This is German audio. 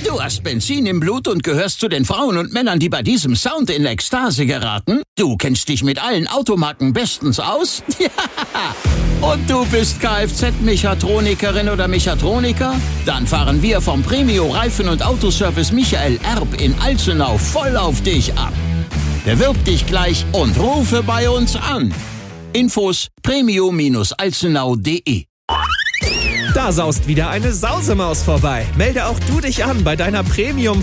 Du hast Benzin im Blut und gehörst zu den Frauen und Männern, die bei diesem Sound in Ekstase geraten? Du kennst dich mit allen Automarken bestens aus? Ja! Und du bist Kfz-Mechatronikerin oder Mechatroniker? Dann fahren wir vom Premio Reifen- und Autoservice Michael Erb in Alzenau voll auf dich ab. Bewirb dich gleich und rufe bei uns an. Infos premio-alzenau.de. Da saust wieder eine Sausemaus vorbei. Melde auch du dich an bei deiner Premium